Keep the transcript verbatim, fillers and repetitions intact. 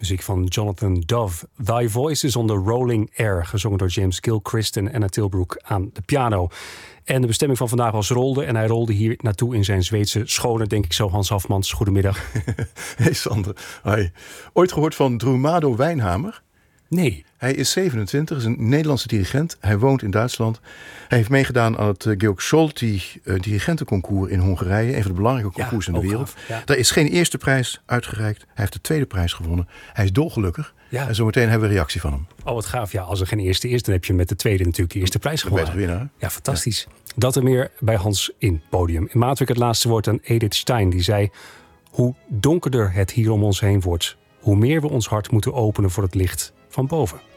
Muziek van Jonathan Dove. Thy Voice is on the Rolling Air. Gezongen door James Gilchrist en Anna Tilbrook aan de piano. En de bestemming van vandaag was Rolde. En hij rolde hier naartoe in zijn Zweedse schone, denk ik zo. Hans Hafmans, goedemiddag. Hey Sander, hi. Ooit gehoord van Drumado Wijnhamer? Nee. Hij is zevenentwintig, is een Nederlandse dirigent. Hij woont in Duitsland. Hij heeft meegedaan aan het Georg Solti uh, dirigentenconcours in Hongarije. Een van de belangrijke concours ja, in de wereld. Gaaf, ja. Daar is geen eerste prijs uitgereikt. Hij heeft de tweede prijs gewonnen. Hij is dolgelukkig. Ja. En zometeen hebben we een reactie van hem. Oh, wat gaaf. Ja, als er geen eerste is, dan heb je met de tweede natuurlijk de eerste prijs gewonnen. Beter winnaar. Ja, fantastisch. Ja. Dat en meer bij Hans in Podium. In maand het laatste woord aan Edith Stein. Die zei, hoe donkerder het hier om ons heen wordt, hoe meer we ons hart moeten openen voor het licht van boven.